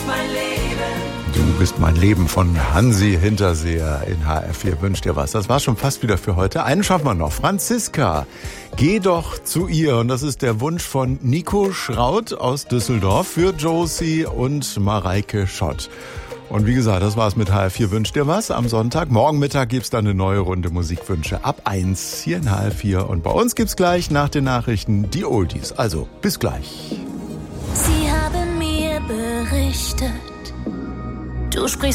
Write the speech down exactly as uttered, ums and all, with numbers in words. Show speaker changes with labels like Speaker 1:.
Speaker 1: mein Leben.
Speaker 2: Du bist mein Leben von Hansi Hinterseher in H R vier. Wünsch dir was. Das war schon fast wieder für heute. Einen schaffen wir noch. Franziska, geh doch zu ihr. Und das ist der Wunsch von Nico Schraut aus Düsseldorf für Josie und Mareike Schott. Und wie gesagt, das war's mit H R vier. Wünsch dir was am Sonntag. Morgen Mittag gibt's dann eine neue Runde Musikwünsche ab eins hier in H R vier. Und bei uns gibt's gleich nach den Nachrichten die Oldies. Also, bis gleich.
Speaker 3: Sie haben mir berichtet, du sprichst